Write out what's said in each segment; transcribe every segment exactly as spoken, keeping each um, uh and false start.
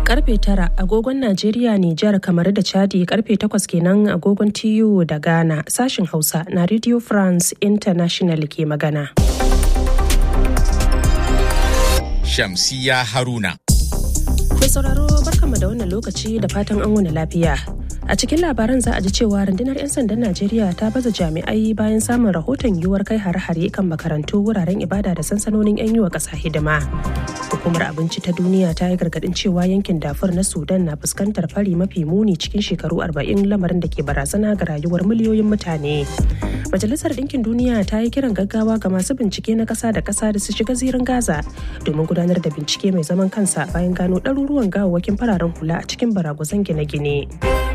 Karfe tara agogon Najeriya, Nijar, kamar da Chadi, karfe takwas kenan agogon T U da Ghana. Sashin Hausa na Radio France International ke magana. Shamsiya Haruna. Mai sauraro barkanmu da wannan lokaci da fatan an wuni lafiya. A cikin labaran za a ji cewa rundunar 'yan sandan Najeriya ta baza jami'ai bayan samun rahoton yiwuwar kai hare-hare kan makarantu, wuraren ibada da sansanonin 'yan yi wa ƙasa hidima. Hukumar Abinci ta Duniya ta yi gargaɗin cewa yankin Darfur na Sudan na fuskantar fari mafi muni cikin shekaru arba'in, lamarin da ke barazana ga rayuwar miliyoyin mutane. Majalisar Ɗinkin Duniya ta yi kiran gaggawa ga masu bincike na ƙasa da ƙasa da su shiga zirin Gaza domin gudanar da bincike mai zaman kansa bayan gano ɗaruruwan gawawwakin fararen hula a cikin baragwazon gine-gine.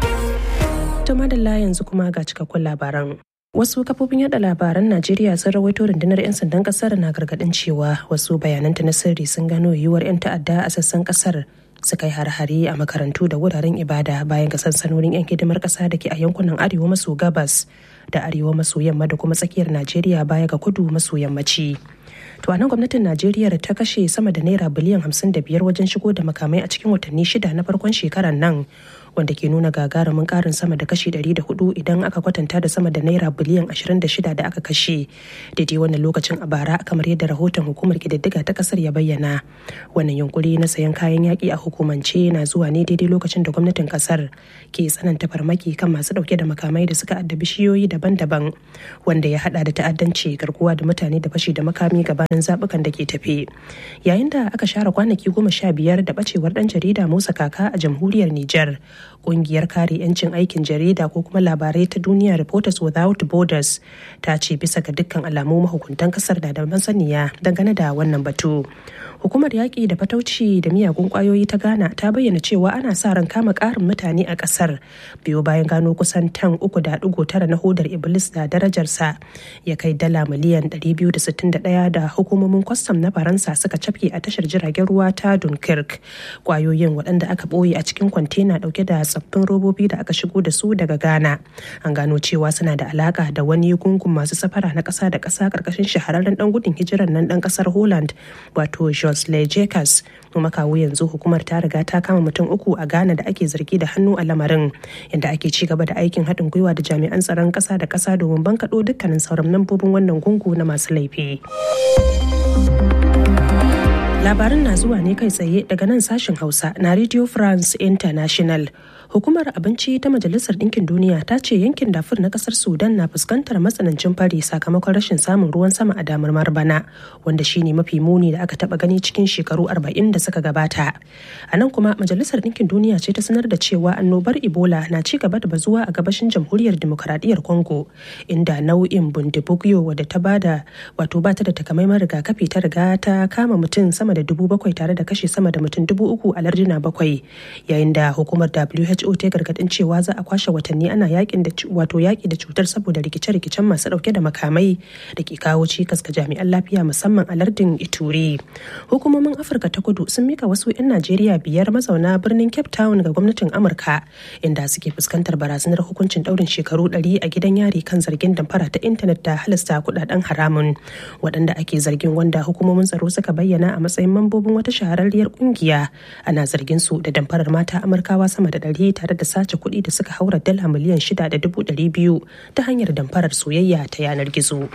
To madalla, yanzu kuma ga cikakkun labaran. Wasu kafofin yada labaran Najeriya sun rawaito rundunar 'yan sandan kasar na gargadin cewa wasu bayananta na sirri sun gano yiwuwar 'yan ta'adda a sassan kasar su kai har-hare a makarantu da wuraren ibada bayan ga sansanonin 'yan hidimar kasa da ke a yankunan arewa maso gabas da arewa maso yamma da kuma tsakiyar Najeriya baya ga kudu maso yammaci. To a nan gwamnatin Najeriya ta kashe sama da naira biliyan hamsin da biyar wajen shigo da makamai a cikin watanni shida na farkon shekarar nan, wanda ke nuna gagarumin karin sama da kashi ɗari da hudu idan aka kwatanta da sama da naira biliyan ashirin da shida da aka kashe daidai wannan lokacin a bara, kamar yadda rahoton hukumar kididdiga ta kasar ya bayyana. Wannan yunkuri na sayan kayan yaƙi a hukumance na zuwa ne daidai lokacin da gwamnatin kasar ke tsananta farmaki kan masu ɗauke da makamai da suka addabi shiyoyi daban-daban, wanda ya hada da ta'addanci, garkuwa da mutane da fashi da makami gabanin zaɓukan da ke tafe. Yayin da aka share kwanaki goma sha biyar da ɓacewar ɗan jarida Musa Kaka a jamhuriyar Nijar, Ƙungiyar kare 'yancin aikin jarida ko kuma labarai ta duniya Reporters Without Borders ta ce bisa ga dukkan alamu mahukuntan kasar da da masaniya dangane da wannan batu. Hukumar yaƙi da fatauci da miyagun ƙwayoyi ta Ghana ta bayyana cewa ana sa ran kama ƙarin mutane a ƙasar biyo bayan gano kusan tan uku da ɗigo tara na hodar Iblis da darajarsa ya kai dala miliyan ɗari biyu da sittin da ɗaya da hukumomin kwastam na Faransa suka cafke a tashar jiragen ruwa ta Dunkirk. Ƙwayoyin waɗanda aka ɓoye a cikin kwantena ɗauke da tsaffin robobi da aka shigo da su daga Ghana. An gano cewa suna da alaƙa da wani gungun masu safara na ƙasa da ƙasa ƙarƙashin shahararren ɗan gudun hijirar nan ɗan ƙasar Holland wato Josley Jacobs. Kuma kawo yanzu hukumar ta riga ta kama mutum uku a Ghana da ake zargi da hannu a lamarin, inda ake ci gaba da aikin haɗin gwiwa da jami'an tsaron ƙasa da ƙasa domin bankaɗo dukkanin sauran mambobin wannan gungu na masu laifi. Labarin na zuwa ne kai tsaye daga nan sashen Hausa na Radio France International. Hukumar Abinci ta Majalisar Ɗinkin Duniya ta ce yankin Darfur na ƙasar Sudan na fuskantar matsanancin fari sakamakon rashin samun ruwan sama a damar bana, wanda shine mafi muni da aka taɓa gani cikin shekaru arba'in da suka gabata. A nan kuma Majalisar Ɗinkin Duniya ce ta sanar da cewa annobar Ebola na ci gaba da bazuwa a gabashin Jamhuriyar Dimokuraɗiyyar Congo, inda nau'in Bundibugyo wadda ta bada wato bata da takamaiman rigakafi ta riga ta kama mutum sama da dubu bakwai tare da kashe sama da mutum dubu uku a larduna bakwai, yayin da hukumar W H O ta gargadin cewa za a kwashe watanni ana yakin da wato yaki da cutar saboda rikice-rikicen masu dauke da makamai da ke kawo cikas ga jami'an lafiya musamman a lardin Ituri. Hukumomin Afirka ta Kudu sun mika wasu 'yan Najeriya biyar mazauna birnin Cape Town ga gwamnatin Amurka, inda suke fuskantar barazanar hukuncin daurin shekaru ɗari a gidan yari kan zargin damfara ta intanet da halasta kudaden haramun. Waɗanda ake zargin, wanda hukumomin tsaro suka bayyana a matsayin mambobin wata shahararriyar kungiya, ana zargin su da damfarar mata Amurkawa sama da ɗari tare da sace kuɗi da suka haura dala miliyan shida da dubu ɗari biyu ta hanyar damfarar soyayya ta yanar gizo.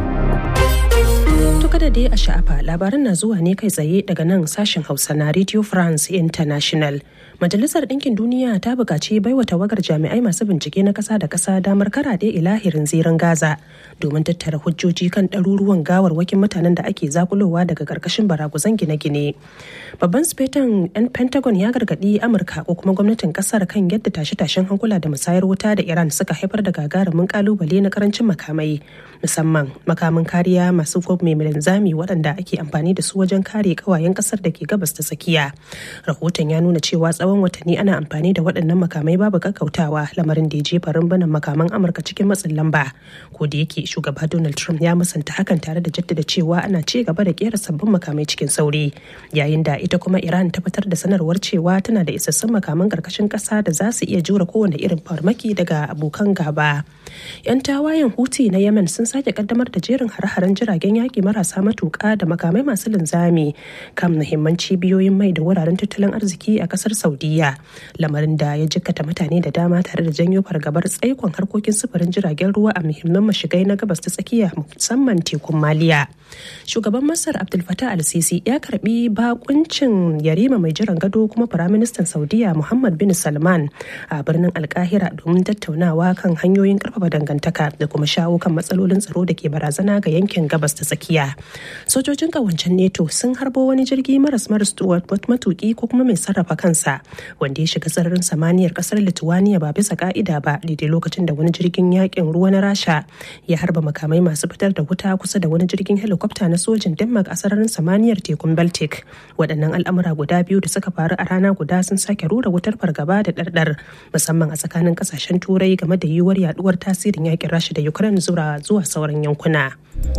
To kada dai a sha'afa, labaran na zuwa ne kai tsaye daga nan sashen Hausa na Radio France International. Majalisar Ɗinkin Duniya ta buƙaci baiwa tawagar jami'ai masu bincike na ƙasa da ƙasa damar karaɗe ilahirin zirin Gaza domin tattara hujjoji kan ɗaruruwan gawarwakin mutanen da ake zakulowa daga ƙarƙashin baraguzan gine-gine. Babban sufetan 'yan Pentagon ya gargaɗi Amurka ko kuma gwamnatin ƙasar kan yadda tashe-tashen hankula da musayar wuta da Iran suka haifar da gagarumin ƙalubale na ƙarancin makamai, musamman makamin kariya masu mai linzami waɗanda ake amfani da su wajen kare ƙawayen ƙasar da ke gabas ta tsakiya. Rahoton ya nuna cewa tsawon watanni ana amfani da waɗannan makamai babu kakkautawa, lamarin da ya jefa rumbunan makaman Amurka cikin matsin lamba. Ko da yake shugaba Donald Trump ya musanta hakan tare da jaddada cewa ana ci gaba da kera sabbin makamai cikin sauri, yayin da ita kuma Iran ta fitar da sanarwar cewa tana da isassun makaman karkashin ƙasa da za su iya jure kowane irin farmaki daga abokan gaba. 'Yan tawayen Houthi na Yemen sun sake kaddamar da jerin hare-haren jiragen yaƙi marasa matuƙa da makamai masu linzami kan muhimman cibiyoyin mai da wuraren tattalin arziki a ƙasar Saudiya, lamarin da ya jikkata mutane da dama tare da janyo fargabar tsaikon harkokin sufurin jiragen ruwa a muhimman mashigai na gabas ta tsakiya musamman tekun Maliya. Shugaban Masar Abdul Fattah al-Sisi ya karbi bakuncin yarima mai jiran gado kuma Firaministan Saudiya Muhammad bin Salman a birnin Alkahira domin tattaunawa kan hanyoyin karfafa dangantaka da kuma shawo kan matsalolin tsaro da ke barazana ga yankin gabas ta tsakiya. Sojojin kawancen NATO sun harbo wani jirgi maras maras matuki ko kuma mai sarrafa kansa wanda ya shiga sararin samaniyar kasar Lithuania ba bisa ka'ida ba daidai lokacin da wani jirgin yakin ruwa na Rasha ya harba makamai masu fitar da wuta kusa da wani jirgin helikwafta na sojin Denmark a sararin samaniyar tekun Baltic. Waɗannan al'amura guda biyu da suka faru a rana guda sun sake rura wutar fargaba da ɗarɗar musamman a tsakanin ƙasashen turai game da yiwuwar yaduwar tasirin yakin Rasha da Ukraine zuwa zuwa sauran yankuna.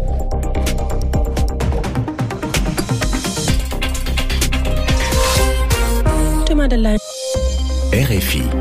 R F I.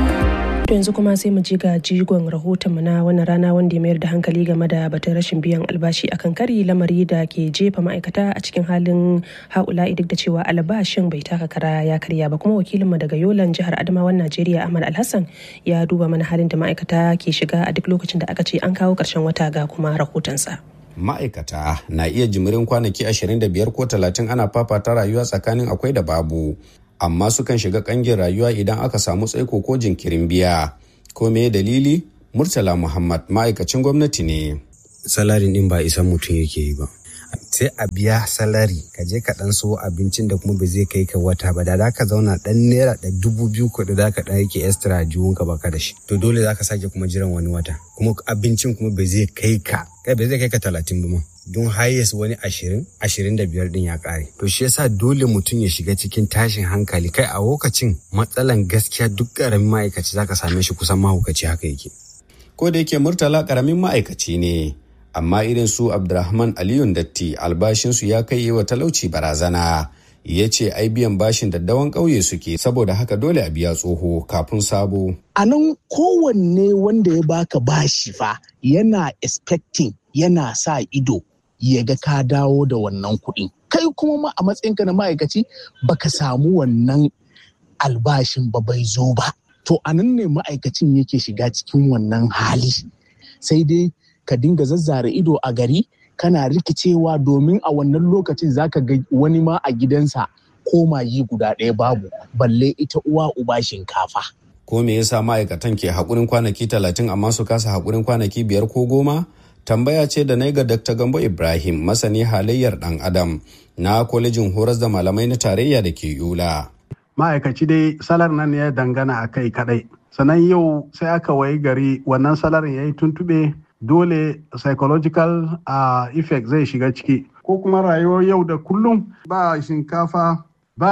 yanzu kuma sai mu ji ga jigon rahoton mu na wannan rana wanda ya mayar da hankali game da batun rashin biyan albashi akan kari, lamari da ke jefa ma'aikata a cikin halin haula'i duk da cewa albashin bai taka kara ya karya ba. Kuma wakilinmu daga Yolan jihar Adamawan Najeriya Ahmad Alhassan ya duba mana halin da ma'aikata ke shiga a duk lokacin da aka ce an kawo ƙarshen wata ga kuma rahotonsa. Ma'aikata na iya jimirin kwanaki ashirin da biyar ko talatin ana fafata rayuwa tsakanin akwai da babu. Amma sukan shiga kangin rayuwa idan aka samu tsaiko ko jinkirin biya. Ko me dalili? Murtala Muhammad ma'aikacin gwamnati ne. Salarin din ba isan mutum yake yi ba. Sai a biya salari ka je ka dan so abincin da kuma ba zai kai ka wata ba, da ka zauna dan naira da dubu biyu ko da ka dan yake extra jiwon ka baka da shi. To dole zaka sake kuma jiran wani wata. Kuma abincin kuma ba zai kai ka kai ba zai kai ka talatin ba ma. Don highest wani ashirin, ashirin da biyar din ya kare. To shi yasa dole mutum ya shiga cikin tashin hankali. Kai a lokacin matsalan gaskiya duk karamin ma'aikaci zaka same shi kusan mahaukaci haka yake. Ko da yake Murtala karamin ma'aikaci ne, amma irin su Abdurrahman Aliyun Datti albashinsu ya kai yi wa talauci barazana. Ya ce ai biyan bashin daddawan ƙauye suke, saboda haka dole a biya tsoho kafin sabo. A nan kowanne wanda ya baka bashi fa yana expecting, yana sa ido ya ga ka dawo da wannan kuɗi. Kai kuma ma a matsayinka na ma'aikaci baka samu wannan albashin ba bai zo ba. To a nan ne ma'aikacin yake shiga cikin wannan hali. Sai dai ka dinga zazzare ido a gari kana rikicewa domin a wannan lokacin zaka ga wani ma a gidansa koma yi guda ɗaya babu, balle ita uwa uba shinkafa. Ko me yasa ma'aikatan ke haƙurin kwanaki talatin amma su kasa haƙurin kwanaki biyar ko goma? Tambaya ce da na ga Dakta Gambo Ibrahim, masani halayyar ɗan Adam na kwalejin horas da malamai na tarayya da ke Yola. Ma'aikaci dai salar nan ya dangana a kai kaɗai. Sannan yau sai aka wayi gari wannan salarin ya yi tuntuɓe, dole psychological uh, effect zai shiga ciki. Ko kuma rayuwar yau da kullum ba shinkafa,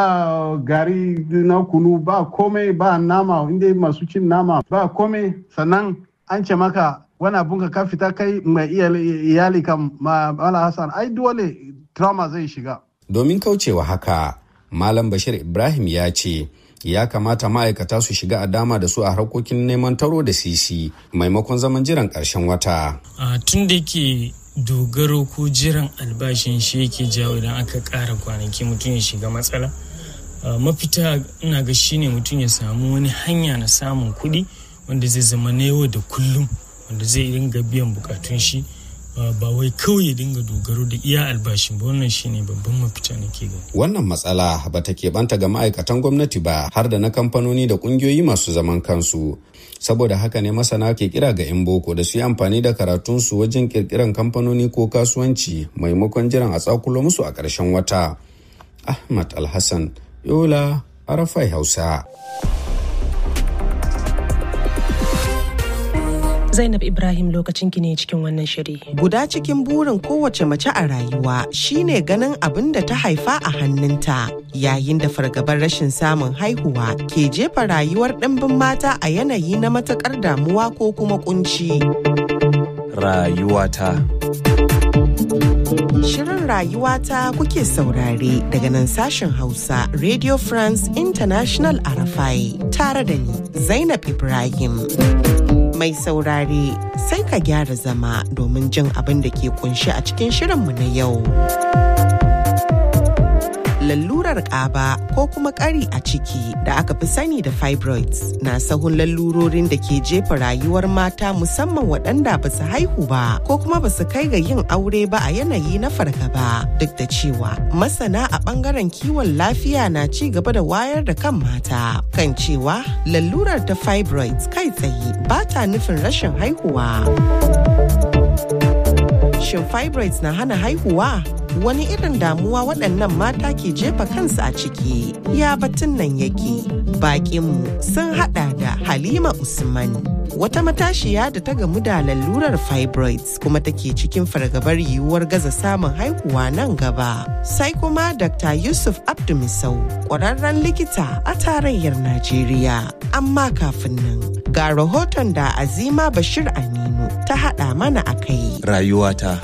ba gari na kunu, ba komai, ba nama, inda masu cin nama, ba komai. Sannan an ce maka wani abun ka fita kai mai iyali kan Mala Hassan, ai dole trauma zai shiga. Domin kaucewa haka, Malam Bashir Ibrahim ya ce ya kamata ma'aikata su shiga a dama da su a harkokin neman taro da sisi maimakon zaman jiran ƙarshen wata. Tun da ke dogaro ko jiran albashin shi yake jawo idan aka ƙara kwanaki mutum ya shiga matsala. Mafita ina ga shine mutum ya samu wani hanya na samun kuɗi wanda zai zama na yau da kullum, wanda zai dinga biyan bukatun shi, ba wai kawai ya dinga dogaro da iya albashin ba. Wannan shine babban mafita nake ga. Wannan matsala ba ta keɓanta ga ma'aikatan gwamnati ba, har da na kamfanoni da ƙungiyoyi masu zaman kansu. Saboda haka ne masana ke kira ga 'yan boko da su yi amfani da karatunsu wajen ƙirƙiran kamfanoni ko kasuwanci maimakon jiran a tsakulo musu a ƙarshen wata. Ahmad Alhassan, Yola, Arafai Hausa. Zainab Ibrahim, lokacin ki ne cikin wannan shiri. Guda cikin burin kowace mace a rayuwa shine ganin abin da ta haifa a hannunta, yayin da fargabar rashin samun haihuwa ke jefa rayuwar ɗimbin mata a yanayi na matuƙar damuwa ko kuma kunci. Rayuwata. Shirin Rayuwata kuke saurare daga nan sashen Hausa Radio France International Arafai, tare da ni Zainab Ibrahim. Mai saurare sai ka gyara zama domin jin abin da ke kunshi a cikin shirinmu na yau. Lalurar ƙaba ko kuma ƙari a ciki da aka fi sani da fibroids na sahun lalurorin da ke jefa rayuwar mata musamman waɗanda ba su haihu ba ko kuma ba su kai ga yin aure ba a yanayi na fargaba, duk da cewa masana a ɓangaren kiwon lafiya na ci gaba da wayar da kan mata kan cewa lalurar ta fibroids kai tsaye ba ta nufin rashin haihuwa. Shin fibroids na hana haihuwa? Wani irin damuwa waɗannan mata ke jefa kansu a ciki? Ya batun nan yake. Baƙinmu sun haɗa da Halima Usman, wata matashiya da ta gamu da lalurar fibroids kuma take cikin fargabar yiwuwar gaza samun haihuwa nan gaba. Sai kuma Doctor Yusuf Abdumisau, ƙwararren likita a tarayyar Najeriya. Amma kafin nan, ga rahoton da Azima Bashir Aminu ta haɗa mana a kai. Rayuwata.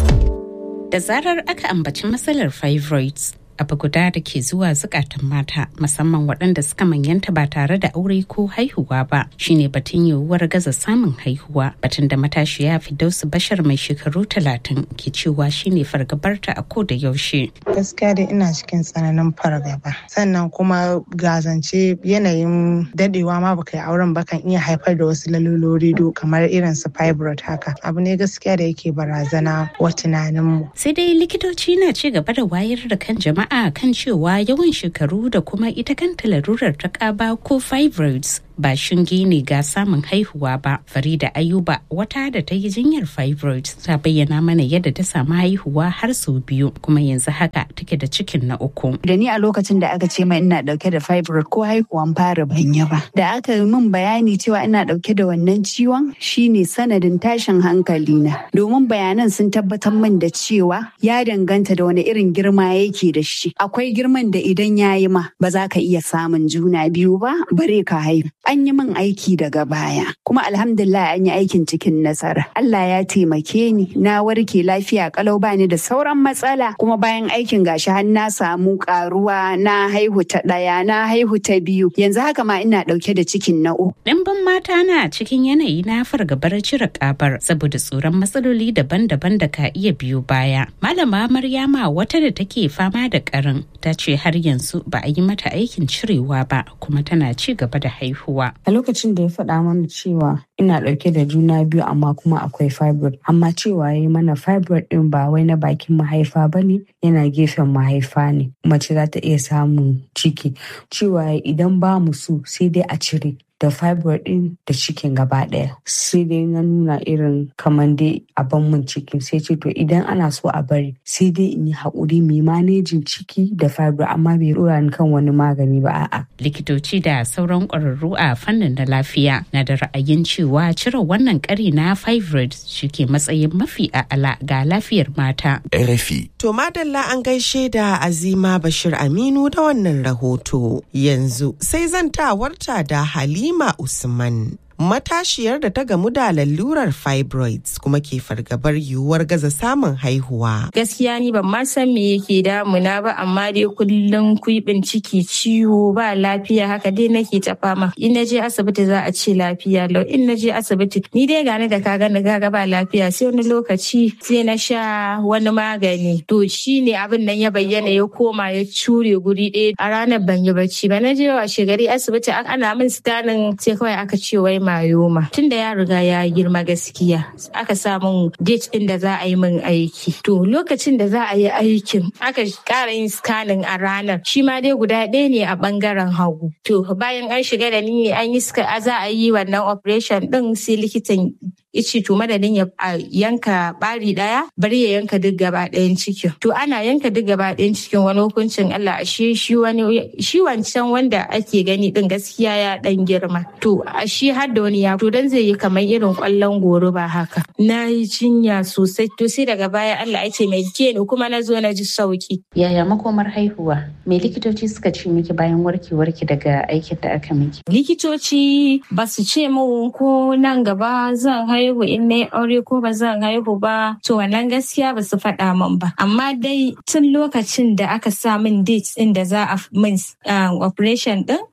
Da zarar aka ambaci matsalar fibroids, abu guda da ke zuwa zukatan mata musamman waɗanda suka manyanta ba tare da aure ko haihuwa ba shine batun yiwuwar gaza samun haihuwa, batun da matashiya Firdausu Bashar mai shekaru talatin ke cewa shine fargabarta a ko da yaushe. Gaskiya dai ina cikin tsananin fargaba, sannan kuma gazance yanayin dadewa ma baka yi auren ba kan iya haifar da wasu lalurori do kamar irin su fibroid haka. Abu ne gaskiya da yake barazana wa tunaninmu. Sai dai likitoci na ci gaba da wayar da kan jama'a a kan cewa yawan shekaru da kuma ita kanta larurar ta ƙaba ko fibroids ba shinge ne ga samun haihuwa ba. Farida Ayuba, wata da ta yi jinyar fibroids, ta bayyana mana yadda ta samu haihuwa har sau biyu kuma yanzu haka take da cikin na uku. Da ni a lokacin da aka ce mai ina dauke da fibroid ko haihuwan fara ban yi ba. Da aka yi min bayani cewa ina dauke da wannan ciwon shine sanadin tashin hankali na. Domin bayanan sun tabbatar min da cewa ya danganta da wani irin girma yake da shi. Akwai girman da idan ya yi ma ba za ka iya samun juna biyu ba bare ka haihu. An yi min aiki daga baya kuma alhamdulillah an yi aikin cikin nasara. Allah ya taimake ni na warke lafiya kalau bani da sauran matsala kuma bayan aikin gashi har na samu karuwa na haihu ta daya na haihu ta biyu yanzu haka ma ina dauke da cikin na uku. Dimbin mata na cikin yanayi na fargabar cire kabar saboda tsoron matsaloli daban-daban da ka iya biyo baya. Malama Maryama, wata da take fama da karin, ta ce har yanzu ba a yi mata aikin cirewa ba kuma tana ci gaba da haihuwa. A lokacin da ya faɗa mana cewa ina ɗauke da juna biyu amma kuma akwai fibroid, amma cewa ya yi mana fibroid ɗin ba wai na bakin mahaifa ba ne, yana gefen mahaifa ne. Mace za ta iya samun ciki. Cewa idan ba mu so sai dai a cire da fibroid din da cikin gaba daya. Sai dai na nuna irin kamar dai a ban mun cikin, sai ce to idan ana so a bari sai dai in yi haƙuri mai manejin ciki da fibroid amma bai dora ni kan wani magani ba a'a. Likitoci da sauran ƙwararru a fannin da lafiya na da ra'ayin cewa cire wannan ƙari na fibroid shike matsayin mafi a'ala ga lafiyar mata. R F I. To madalla an gaishe da Azima Bashir Aminu da wannan rahoto. Yanzu sai zantawarta da Halima Halima Usman, matashiyar da ta gamu da lalurar fibroids kuma ke fargabar yiwuwar gaza samun haihuwa. Gaskiya ni ban ma san me yake damuna ba, amma dai kullum kuibin ciki, ciwo, ba lafiya, haka dai nake ta fama. In naje asibiti za a ce lafiya lau, in naje asibiti ni dai gane da kaga na gaga ba lafiya, sai wani lokaci sai na sha wani magani. To shine abin nan ya bayyana ya koma ya cure guri ɗaya. A ranar ban yi bacci ba, na je washe gari asibiti ana min sitanin sai kawai aka ce wai mayoma. Tun da ya riga ya girma gaskiya aka samun date din da za a yi min aiki. To lokacin da za a yi aikin aka ƙara yin scanning a ranar, shi ma dai guda ɗaya ne a ɓangaren hagu. To bayan an shiga da ni an yi za a yi wannan operation ɗin, sai likitan ice to madadin ya yanka bari daya bari ya yanka duk gaba ɗayan cikin. To ana yanka duk gaba ɗayan cikin, wani hukuncin Allah ashe shi wani shi wancan wanda ake gani din gaskiya ya dan girma. To ashe har da wani ya to dan zai yi kamar irin kwallon goro ba haka. Na yi jinya sosai, to sai daga baya Allah ya ce mai ke ni kuma na zo na ji sauki. Yaya makomar haihuwa? Me likitoci suka ce miki bayan warkewarki daga aikin da aka miki? Likitoci ba su ce mu ko nan gaba zan haihu haihu in na aure ko ba zan haihu ba, to wannan gaskiya ba su faɗa min ba. Amma dai tun lokacin da aka sa min date ɗin da za a min operation ɗin,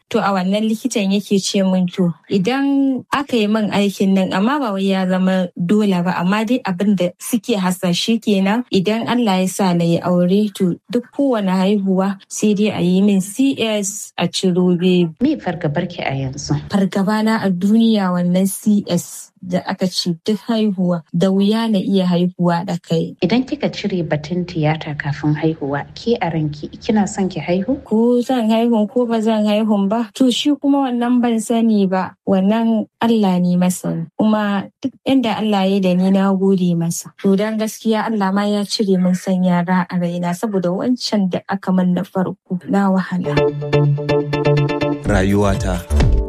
To a wannan likitan yake ce min to idan aka yi min aikin nan amma ba wai ya zama dole ba amma dai abin da suke hasashe kenan idan Allah ya sa na yi aure to duk kowane haihuwa sai dai a yi min C S a ciro baby. Me fargabarki a yanzu? Fargaba na a duniya wannan C S da aka ce duk haihuwa da wuya na iya haihuwa da kai. Idan kika cire batun tiyata kafin haihuwa, ke a ranki kina son ki haihu? Ko zan haihu ko ba zan haihu ba? To shi kuma wannan ban sani ba. Wannan Allah ne masa. Kuma duk inda Allah ya da ni na gode masa. To dan gaskiya Allah ma ya cire min san yara a raina saboda wancan da aka min na farko na wahala. Rayuwata.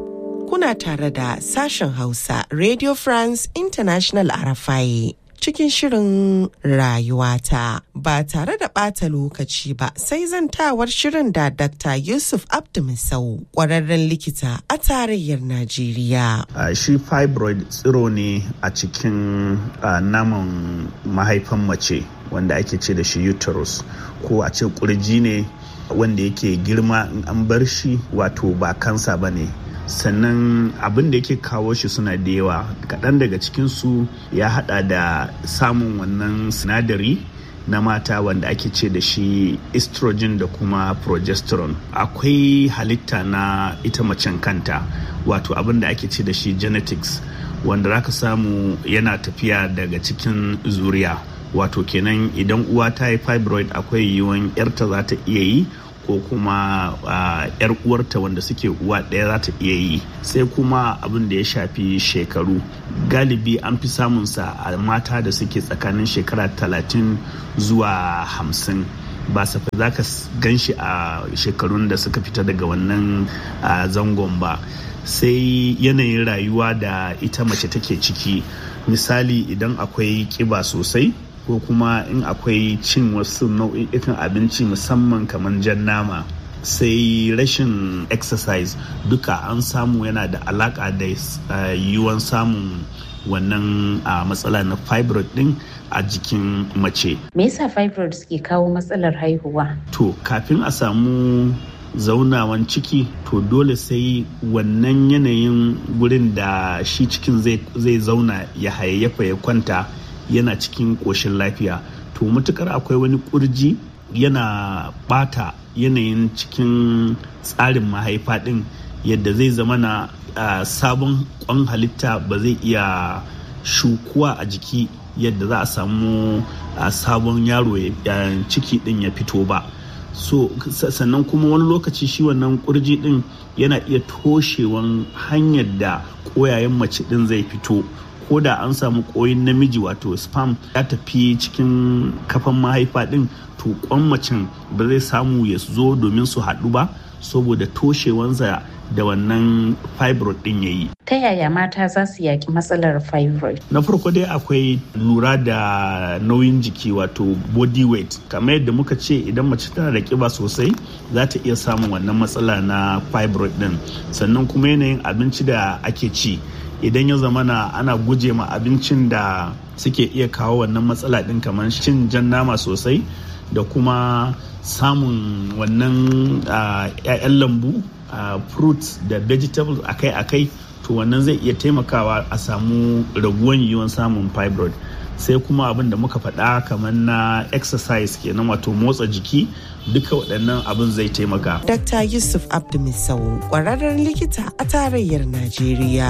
Kuna tare da sashen Hausa Radio France International R F I cikin shirin rayuwata ba tare da ɓata lokaci ba sai zantawar shirin da Doctor Yusuf Abdu Misau ƙwararren likita a tarayyar Najeriya. Uh, shi fibroid tsiro ne a cikin uh, naman mahaifan mace wanda ake ce da shi uterus ko a ce ƙurji ne wanda yake girma in an bar shi wato ba kansa ba ne. Sannan abin da yake kawo shi suna da yawa kaɗan daga cikinsu ya haɗa da samun wannan sinadari na mata wanda ake ce da shi estrogen da kuma progesterone. Akwai halitta na ita macen kanta wato abin da ake ce da shi genetics wanda zaka samu yana tafiya daga cikin zuriya wato kenan idan uwa ta yi fibroid akwai yiwuwan yarta za ta iya yi ko kuma uh, yar uwarta wanda suke uwa ɗaya za ta iya yi. Sai kuma abin da ya shafi shekaru galibi an fi samun sa a mata da suke tsakanin shekara talatin zuwa hamsin ba safi za ka gan shi a shekarun da suka fita daga wannan uh, zangon ba. Sai yanayin rayuwa da ita mace take ciki, misali idan akwai kiba sosai ko kuma in akwai cin wasu nau'ikan abinci musamman kamar jan nama, sai rashin exercise duka an samu yana da alaka da uh, yiwuwan samun wannan uh, matsala na fibroid din a jikin mace. Me yasa fibroid suke kawo matsalar haihuwa? To kafin a samu zaunawan ciki to dole sai wannan yanayin gurin da shi cikin zai zauna ya hayayyafa ya kwanta yana cikin ƙoshin lafiya. To matukar akwai wani ƙurji yana ɓata yanayin cikin tsarin mahaifa ɗin yadda zai zama na uh, sabon ƙwan halitta ba zai iya shukuwa a jiki yadda za a samu uh, sabon yaro uh, ciki ɗin ya fito ba. So sannan kuma wani lokaci shi wannan ƙurji ɗin yana iya toshewan hanyar da ƙoyayen mace ɗin zai fito. Ko da an samu koyin namiji wato sperm ya tafi cikin kafan mahaifa din to kwan macen ba zai samu ya zo domin su haɗu ba saboda toshewansa da wannan fibroid din yayi. Ta yaya mata za su yaki matsalar fibroid? Na farko dai akwai lura da nauyin jiki wato body weight. Kamar yadda muka ce idan mace tana da kiba sosai za ta iya samun wannan matsala na fibroid din. Sannan kuma yanayin abinci da ake ci. Idan ya zama na ana guje ma abincin da suke iya kawo wannan matsala din kamar cin jan nama sosai da kuma samun wannan ƴaƴan lambu fruits da vegetables akai-akai to wannan zai iya taimakawa a samu raguwan yiwuwan samun fibroid. Sai kuma abin da muka faɗa kamar na exercise kenan wato motsa jiki duka waɗannan abin zai taimaka. Doctor Yusuf Abdu Misau ƙwararren likita a tarayyar Najeriya.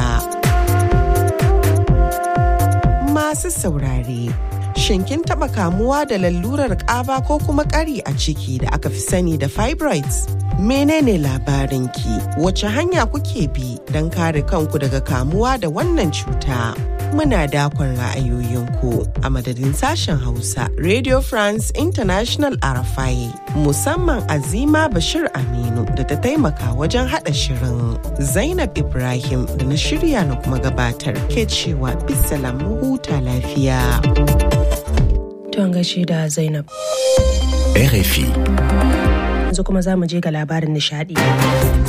Masu saurare, shin kin taɓa kamuwa da lalurar ƙaba ko kuma ƙari a ciki da aka fi sani da fibroids? Menene labarinki? Wace hanya kuke bi don kare kanku daga kamuwa da wannan cuta? Muna dakon ra'ayoyinku a madadin sashen Hausa Radio France International R F I musamman Azima Bashir Aminu da ta taimaka wajen haɗa shirin. Zainab Ibrahim da na shirya na kuma gabatar ke cewa bisalam mu huta lafiya. Tuwon gaishe da Zainab. R F I. Yanzu kuma za mu je ga labarin nishadi.